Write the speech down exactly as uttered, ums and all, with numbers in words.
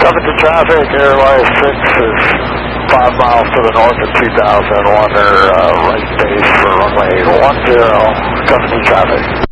Coming to traffic, Airway six is five miles to the north of two thousand one, or uh, right base for runway one zero. Coming to traffic.